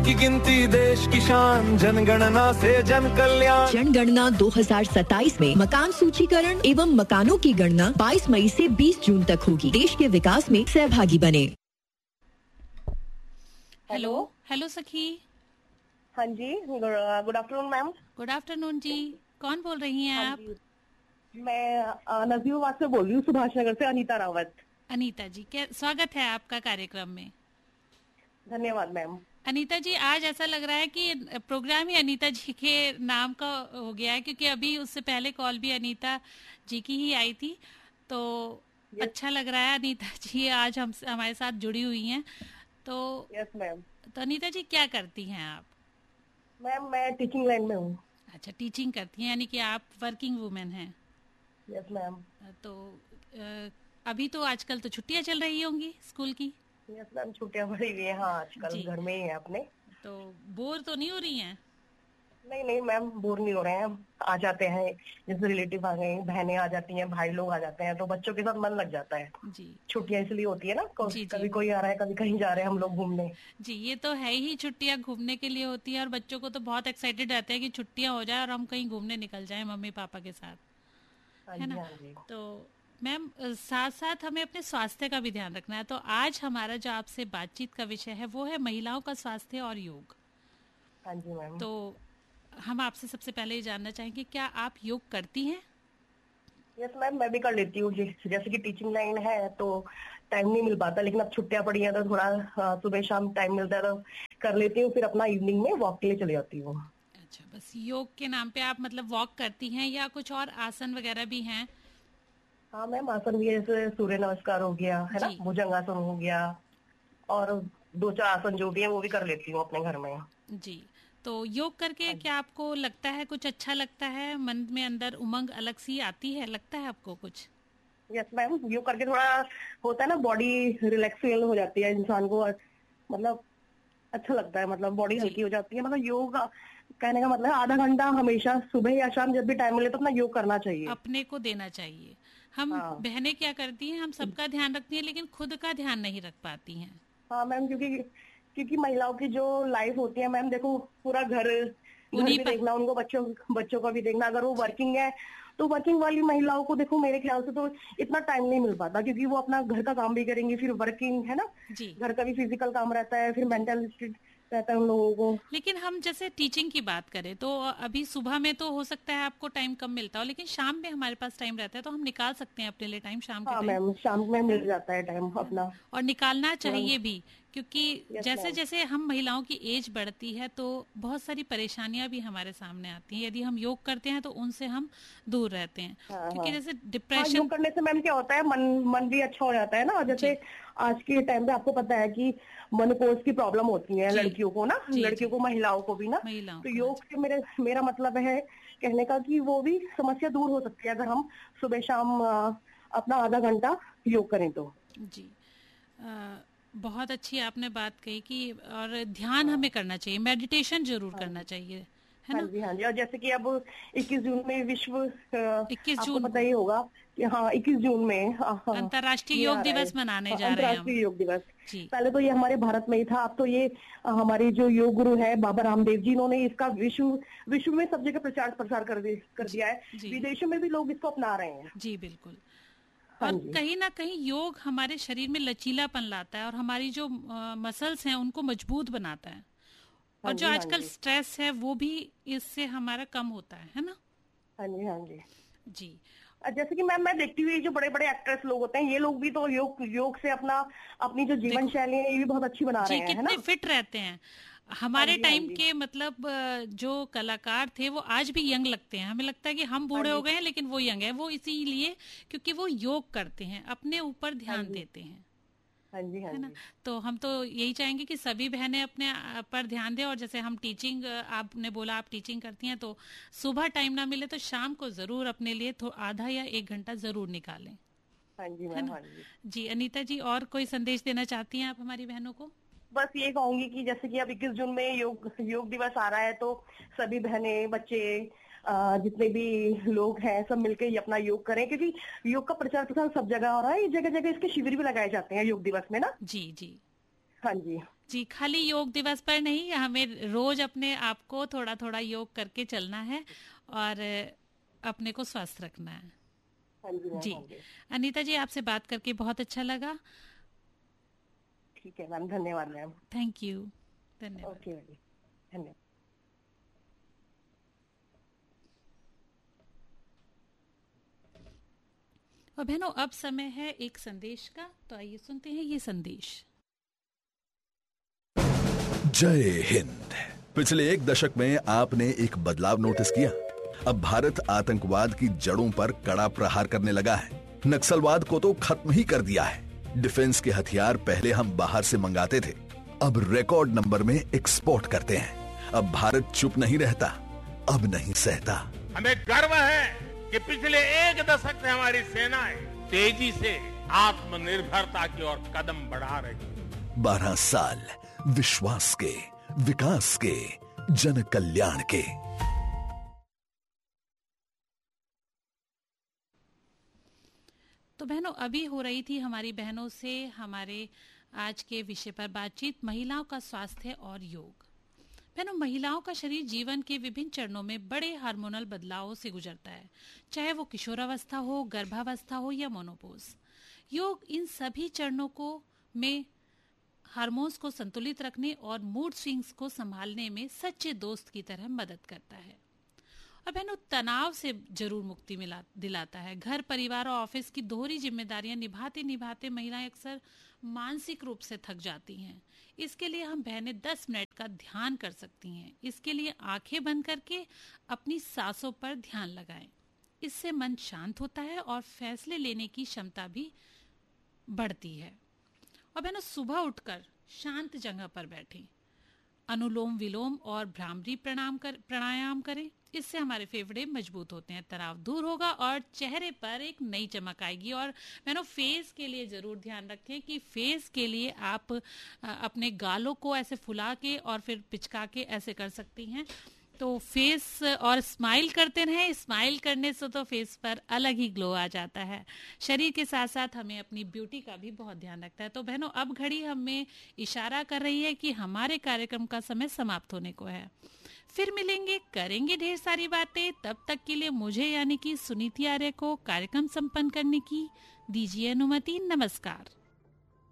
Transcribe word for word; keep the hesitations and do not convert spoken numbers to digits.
की गिनती देश की शान, जनगणना से जन कल्याण। जनगणना दो हजार सत्ताईस में मकान सूचीकरण एवं मकानों की गणना बाईस मई से बीस जून तक होगी। देश के विकास में सहभागी बने। हेलो हेलो सखी। हाँ जी, good afternoon ma'am. Good afternoon जी, कौन बोल रही हैं आप? मैं नजीमाबाद से बोल रही हूँ, सुभाष नगर से अनीता रावत। अनीता जी, क्या स्वागत है आपका कार्यक्रम में। धन्यवाद मैम। अनीता जी, आज ऐसा लग रहा है कि प्रोग्राम ही अनीता जी के नाम का हो गया है, क्योंकि अभी उससे पहले कॉल भी अनीता जी की ही आई थी, तो अच्छा लग रहा है अनीता जी आज हम हमारे साथ जुड़ी हुई हैं। तो यस मैम। तो अनीता जी क्या करती हैं आप? मैम मैं टीचिंग लाइन में हूँ। अच्छा, टीचिंग करती हैं, यानी कि आप वर्किंग वुमेन हैं। Yes ma'am. तो अभी तो आजकल तो छुट्टियां चल रही होंगी स्कूल की। यस मैम, छुट्टियां पड़ी हुई है। हाँ, आजकल घर में ही है अपने। तो बोर तो नहीं हो रही हैं? नहीं नहीं मैम, बोर नहीं हो रहे हैं। आ जाते हैं, जैसे रिलेटिव आ गए, बहनें आ जाती हैं, भाई लोग आ जाते हैं, तो बच्चों के साथ मन लग जाता है जी। छुट्टियां इसलिए होती है ना, जी, कभी जी. कोई आ रहा है, कभी कहीं जा रहे हैं हम लोग घूमने। जी, ये तो है ही, छुट्टियां घूमने के लिए होती है और बच्चों को तो बहुत एक्साइटेड रहते हैं कि छुट्टियां हो जाए और हम कहीं घूमने निकल जाए मम्मी पापा के साथ, है ना। तो मैम, साथ साथ हमें अपने स्वास्थ्य का भी ध्यान रखना है। तो आज हमारा जो आपसे बातचीत का विषय है वो है महिलाओं का स्वास्थ्य और योग। हाँ जी मैम। तो हम आपसे सबसे पहले ये जानना चाहेंगे, क्या आप योग करती हैं? यस मैम, मैं भी कर लेती हूँ। जैसे कि टीचिंग लाइन है तो टाइम नहीं मिल पाता, लेकिन अब छुट्टियां पड़ी हैं तो थोड़ा सुबह शाम टाइम मिलता है तो कर लेती हूँ। फिर अपना इवनिंग में वॉक के लिए चली जाती हूँ। अच्छा, बस योग के नाम पे आप मतलब वॉक करती हैं या कुछ और आसन वगैरह भी हैं? हाँ मैम, आसन भी है, जैसे सूर्य नमस्कार हो गया है ना, भुजंगासन हो गया, और दो चार आसन जो भी है वो भी कर लेती हूँ अपने घर में। जी, तो योग करके क्या आपको लगता है कुछ अच्छा लगता है, मन में अंदर उमंग अलग सी आती है, लगता है आपको कुछ? यस मैम, योग करके थोड़ा होता है ना, बॉडी रिलैक्स फील हो जाती है इंसान को, मतलब अच्छा लगता है, मतलब बॉडी हल्की हो जाती है। मतलब योग कहने का मतलब आधा घंटा हमेशा सुबह या शाम जब भी टाइम मिले तो अपना योग करना चाहिए, अपने को देना चाहिए। हम हाँ। बहनें क्या करती हैं, हम सबका ध्यान रखती हैं लेकिन खुद का ध्यान नहीं रख पाती हैं। हाँ मैम, क्योंकि क्योंकि महिलाओं की जो लाइफ होती है मैम, देखो पूरा घर घर भी देखना, उनको बच्चों बच्चों का भी देखना। अगर वो वर्किंग है तो वर्किंग वाली महिलाओं को देखो मेरे ख्याल से तो इतना टाइम नहीं मिल पाता, क्योंकि वो अपना घर का काम भी करेंगी, फिर वर्किंग है ना, घर का भी फिजिकल काम रहता है, फिर मेंटल रहता है उन लोगों को। लेकिन हम जैसे टीचिंग की बात करें तो अभी सुबह में तो हो सकता है आपको टाइम कम मिलता हो, लेकिन शाम में हमारे पास टाइम रहता है तो हम निकाल सकते हैं अपने लिए टाइम शाम के टाइम। हाँ मैम, शाम में मिल जाता है टाइम अपना, और निकालना चाहिए भी, क्योंकि जैसे जैसे हम महिलाओं की एज बढ़ती है तो बहुत सारी परेशानियां भी हमारे सामने आती हैं। यदि हम योग करते हैं तो उनसे हम दूर रहते हैं। हाँ, क्योंकि जैसे डिप्रेशन हाँ, योग करने से मैम क्या होता है, मन मन भी अच्छा हो जाता है ना। जैसे आज के टाइम पे आपको पता है कि मेनोपॉज की प्रॉब्लम होती है लड़कियों को ना, लड़कियों को, महिलाओं को भी ना। तो योग से मेरे मेरा मतलब है कहने का कि वो भी समस्या दूर हो सकती है अगर हम सुबह शाम अपना आधा घंटा योग करें तो। जी, आ, बहुत अच्छी आपने बात कही कि और ध्यान हाँ। हमें करना चाहिए, मेडिटेशन जरूर हाँ। करना चाहिए, है ना। हाँ जी, हाँ जी। और जैसे कि अब इक्कीस जून में विश्व इक्कीस आपको जून पता ही होगा कि हाँ इक्कीस जून में अंतर्राष्ट्रीय योग दिवस मनाने जा रहे हैं। अंतर्राष्ट्रीय योग दिवस पहले तो ये हमारे भारत में ही था, अब तो ये हमारे जो योग गुरु है बाबा रामदेव जी, इन्होंने इसका विश्व विश्व में सब जगह प्रचार प्रसार कर, कर दिया है। विदेशों में भी लोग इसको अपना रहे हैं। जी बिल्कुल। और कहीं ना कहीं योग हमारे शरीर में लचीलापन लाता है और हमारी जो मसल्स हैं उनको मजबूत बनाता है। और जो आजकल स्ट्रेस है वो भी इससे हमारा कम होता है है ना। हाँ जी, हाँ जी जी। जैसे कि मैम मैं देखती हुई जो बड़े बड़े एक्ट्रेस लोग होते हैं, ये लोग भी तो योग योग से अपना अपनी जो जीवन शैली है ये भी बहुत अच्छी बना रहे हैं, है ना। कितने फिट रहते हैं। हमारे टाइम के मतलब जो कलाकार थे वो आज भी यंग लगते हैं। हमें लगता है कि हम बूढ़े हो गए हैं लेकिन वो यंग है। वो इसीलिए क्योंकि वो योग करते हैं, अपने ऊपर ध्यान देते हैं। हाँ जी, हाँ है ना। तो हम तो यही चाहेंगे कि सभी बहनें अपने पर ध्यान दें। और जैसे हम टीचिंग, आपने बोला आप टीचिंग करती हैं, तो सुबह टाइम ना मिले तो शाम को जरूर अपने लिए तो आधा या एक घंटा जरूर निकालें। हाँ जी मैम, हाँ जी। जी अनीता जी, और कोई संदेश देना चाहती हैं आप हमारी बहनों को? बस ये कहूंगी कि जैसे कि अब इक्कीस जून में योग योग दिवस आ रहा है, तो सभी बहनें, बच्चे, जितने भी लोग हैं सब मिलकर ये अपना योग करें, क्योंकि योग का प्रचार प्रसार सब जगह हो रहा है। जगह जगह इसके शिविर भी लगाए जाते हैं योग दिवस में ना। जी जी। हाँ जी जी, खाली योग दिवस पर नहीं, हमें रोज अपने आप को थोड़ा थोड़ा योग करके चलना है और अपने को स्वस्थ रखना है। हाँ जी मैम, जी हाँ जी। अनीता जी, आपसे बात करके बहुत अच्छा लगा। ठीक है मैम, धन्यवाद मैम। Thank you. धन्यवाद। ओके मैम, धन्यवाद। और बहनों, अब समय है एक संदेश का, तो आइए सुनते हैं ये संदेश। जय हिंद। पिछले एक दशक में आपने एक बदलाव नोटिस किया। अब भारत आतंकवाद की जड़ों पर कड़ा प्रहार करने लगा है। नक्सलवाद को तो खत्म ही कर दिया है। डिफेंस के हथियार पहले हम बाहर से मंगाते थे, अब रिकॉर्ड नंबर में एक्सपोर्ट करते हैं। अब भारत चुप नहीं रहता, अब नहीं सहता। हमें गर्व है कि पिछले एक दशक से हमारी सेनाएं तेजी से आत्मनिर्भरता की ओर कदम बढ़ा रही है। बारह साल विश्वास के, विकास के, जन कल्याण के। तो बहनों, अभी हो रही थी हमारी बहनों से हमारे आज के विषय पर बातचीत, महिलाओं का स्वास्थ्य और योग। बहनों, महिलाओं का शरीर जीवन के विभिन्न चरणों में बड़े हार्मोनल बदलावों से गुजरता है, चाहे वो किशोरावस्था हो, गर्भावस्था हो या मोनोपोज। योग इन सभी चरणों को में हार्मोन्स को संतुलित रखने और मूड स्विंग्स को संभालने में सच्चे दोस्त की तरह मदद करता है। और बहनों, तनाव से जरूर मुक्ति मिला दिलाता है। घर, परिवार और ऑफिस की दोहरी जिम्मेदारियां निभाते निभाते महिलाएं अक्सर मानसिक रूप से थक जाती हैं। इसके लिए हम बहनें दस मिनट का ध्यान कर सकती हैं। इसके लिए आंखें बंद करके अपनी सांसों पर ध्यान लगाएं। इससे मन शांत होता है और फैसले लेने की क्षमता भी बढ़ती है। और बहनों, सुबह उठकर शांत जगह पर बैठें, अनुलोम विलोम और भ्रामरी प्रणाम कर प्राणायाम करें। इससे हमारे फेफड़े मजबूत होते हैं, तनाव दूर होगा और चेहरे पर एक नई चमक आएगी। और मैंने फेस के लिए जरूर ध्यान रखें कि फेस के लिए आप अपने गालों को ऐसे फुला के और फिर पिचका के ऐसे कर सकती हैं। तो फेस और स्माइल करते रहें। स्माइल करने से तो फेस पर अलग ही ग्लो आ जाता है। शरीर के साथ साथ हमें अपनी ब्यूटी का भी बहुत ध्यान रखता है। तो बहनों, अब घड़ी हमें इशारा कर रही है कि हमारे कार्यक्रम का समय समाप्त होने को है। फिर मिलेंगे, करेंगे ढेर सारी बातें। तब तक के लिए मुझे यानी कि सुनीति आर्य को कार्यक्रम संपन्न करने की दीजिए अनुमति। नमस्कार।